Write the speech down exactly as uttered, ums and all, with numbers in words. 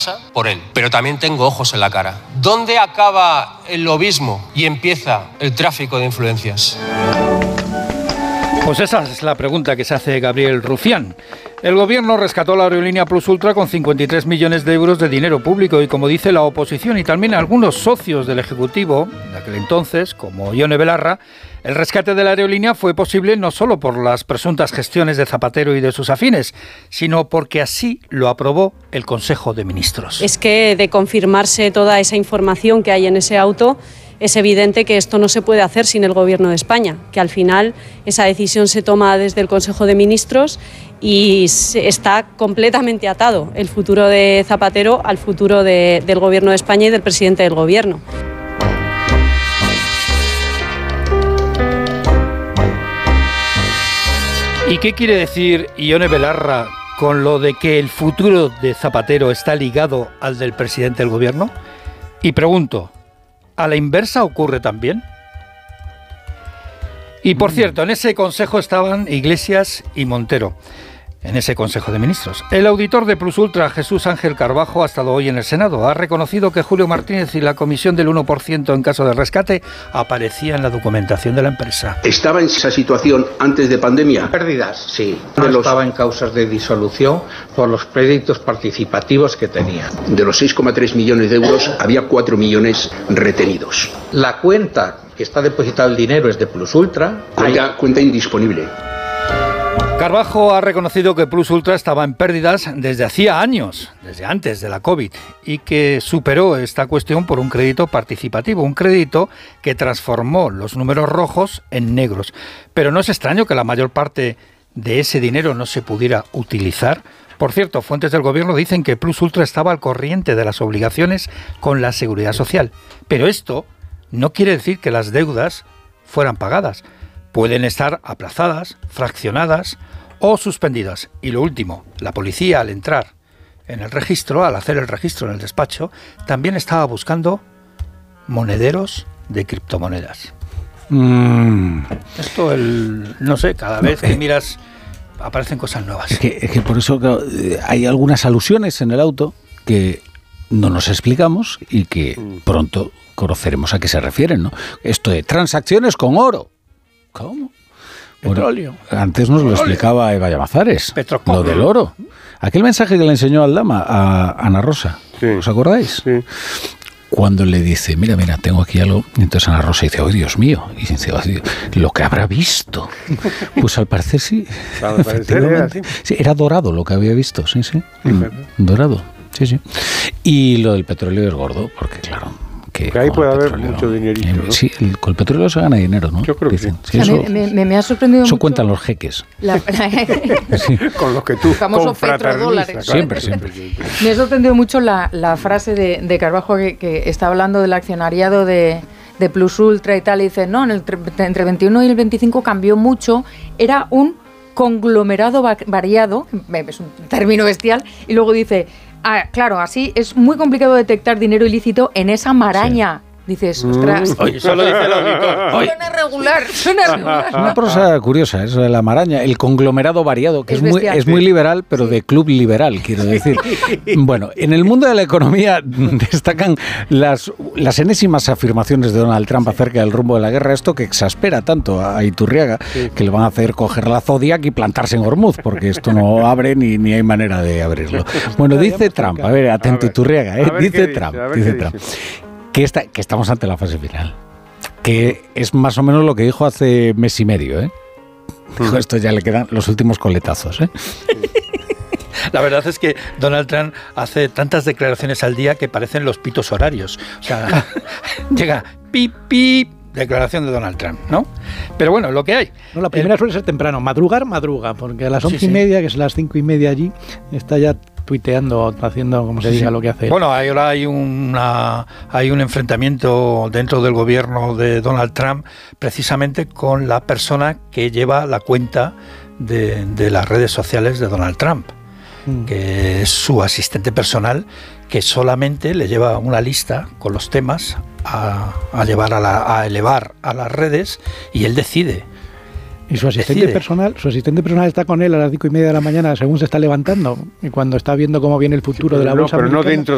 por él, pero también tengo ojos en la cara. ¿Dónde acaba el lobismo y empieza el tráfico de influencias? Pues esa es la pregunta que se hace Gabriel Rufián. El gobierno rescató la aerolínea Plus Ultra con cincuenta y tres millones de euros de dinero público y, como dice la oposición y también algunos socios del Ejecutivo de aquel entonces, como Ione Belarra, el rescate de la aerolínea fue posible no solo por las presuntas gestiones de Zapatero y de sus afines, sino porque así lo aprobó el Consejo de Ministros. Es que, de confirmarse toda esa información que hay en ese auto, es evidente que esto no se puede hacer sin el Gobierno de España, que al final esa decisión se toma desde el Consejo de Ministros y está completamente atado el futuro de Zapatero al futuro de, del Gobierno de España y del presidente del Gobierno. ¿Y qué quiere decir Ione Belarra con lo de que el futuro de Zapatero está ligado al del presidente del Gobierno? Y pregunto, ¿a la inversa ocurre también? Y por cierto, en ese consejo estaban Iglesias y Montero, en ese Consejo de Ministros. El auditor de Plus Ultra, Jesús Ángel Carbajo, ha estado hoy en el Senado. Ha reconocido que Julio Martínez y la comisión del uno por ciento en caso de rescate aparecía en la documentación de la empresa. ¿Estaba en esa situación antes de pandemia? Pérdidas, sí. No De los... estaba en causas de disolución por los créditos participativos que tenía. De los seis coma tres millones de euros, había cuatro millones retenidos. La cuenta que está depositado el dinero es de Plus Ultra. Cuenta, Hay... cuenta indisponible. Carbajo ha reconocido que Plus Ultra estaba en pérdidas desde hacía años, desde antes de la COVID, y que superó esta cuestión por un crédito participativo, un crédito que transformó los números rojos en negros. Pero no es extraño que la mayor parte de ese dinero no se pudiera utilizar. Por cierto, fuentes del gobierno dicen que Plus Ultra estaba al corriente de las obligaciones con la Seguridad Social. Pero esto no quiere decir que las deudas fueran pagadas. Pueden estar aplazadas, fraccionadas o suspendidas. Y lo último, la policía, al entrar en el registro, al hacer el registro en el despacho, también estaba buscando monederos de criptomonedas. Mm. Esto, el, no sé, cada vez que miras aparecen cosas nuevas. Es que, es que por eso claro, hay algunas alusiones en el auto que no nos explicamos y que pronto conoceremos a qué se refieren, ¿no? Esto de transacciones con oro. ¿Cómo? Petróleo. Bueno, antes nos lo explicaba Eva Llamazares. Petrocom. Lo del oro. Aquel mensaje que le enseñó Aldama a Ana Rosa. Sí. ¿Os acordáis? Sí. Cuando le dice, mira, mira, tengo aquí algo. Y entonces Ana Rosa dice, oh, Dios mío. Y dice, oh, Dios, lo que habrá visto. Pues al parecer sí. Al parecer era así. Sí, era dorado lo que había visto, sí, sí. Mm, dorado, sí, sí. Y lo del petróleo es gordo, porque claro... Que, que ahí puede haber mucho dinerito, eh, ¿no? Sí, el, con el petróleo se gana dinero, ¿no? Yo creo que Dicen. sí. Sí, eso, me, me, me ha sorprendido eso mucho. Cuentan los jeques. La, sí. Con los que tú famoso petrodólares. Siempre, siempre. Me ha sorprendido mucho la, la frase de, de Carbajo que, que está hablando del accionariado de, de Plus Ultra y tal, y dice, no, en el, entre el veintiuno y el veinticinco cambió mucho, era un conglomerado variado, es un término bestial, y luego dice, ah, claro, así es muy complicado detectar dinero ilícito en esa maraña. Sí. Dices, ostras. Oye, eso lo dice el auditor. Suena regular, suena regular. Una prosa curiosa, eso de la maraña, el conglomerado variado, que es, es, muy, es muy liberal, pero sí. De club liberal, quiero decir. Bueno, en el mundo de la economía destacan las, las enésimas afirmaciones de Donald Trump acerca del rumbo de la guerra, esto que exaspera tanto a Iturriaga, sí. Que le van a hacer coger la Zodiac y plantarse en Hormuz, porque esto no abre ni, ni hay manera de abrirlo. Bueno, dice Trump, a ver, atento Iturriaga, ¿eh? dice Trump, dice Trump. Que, está, que estamos ante la fase final, que es más o menos lo que dijo hace mes y medio, ¿eh? Dijo, esto ya le quedan los últimos coletazos, ¿eh? La verdad es que Donald Trump hace tantas declaraciones al día que parecen los pitos horarios. O sea, llega pip, pip, declaración de Donald Trump, ¿no? Pero bueno, lo que hay. No, la primera El... suele ser temprano, madrugar, madruga, porque a las once sí, sí. y media, que es las cinco y media allí, está ya tuiteando, haciendo como se sí, diga sí. lo que hace. Bueno, ahora hay una hay un enfrentamiento dentro del gobierno de Donald Trump precisamente con la persona que lleva la cuenta de, de las redes sociales de Donald Trump, mm. que es su asistente personal, que solamente le lleva una lista con los temas a, a llevar a, la, a elevar a las redes y él decide. Y su asistente Decide. personal, su asistente personal está con él a las cinco y media de la mañana según se está levantando y cuando está viendo cómo viene el futuro sí, de la no, bolsa pero americana. No dentro